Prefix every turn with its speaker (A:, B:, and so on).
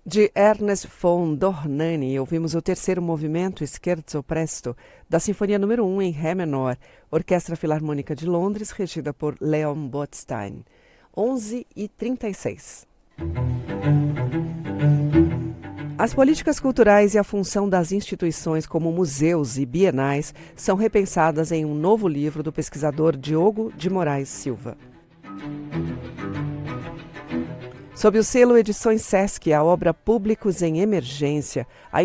A: De Ernest von Dohnanyi, ouvimos o terceiro movimento, Scherzo Presto, da Sinfonia número 1 em Ré menor, Orquestra Filarmônica de Londres, regida por Leon Botstein. 11h36. As políticas culturais e a função das instituições como museus e bienais são repensadas em um novo livro do pesquisador Diogo de Moraes Silva. Sob o selo Edições Sesc, a obra Públicos em Emergência, a